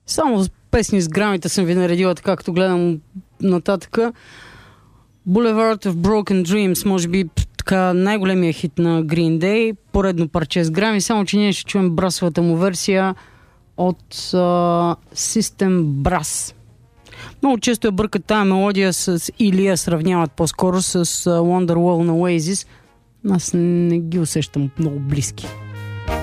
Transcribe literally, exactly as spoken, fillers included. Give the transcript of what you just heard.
Само песни с грамите съм ви наредила, така като гледам нататък. Boulevard of Broken Dreams, може би така най-големия хит на Green Day, поредно парче с грами, само че ние ще чуем брасовата му версия от uh, System Brass. Много често я бъркат тая мелодия с, или я сравняват по-скоро с uh, Wonderwall на Oasis. Аз не ги усещам много близки.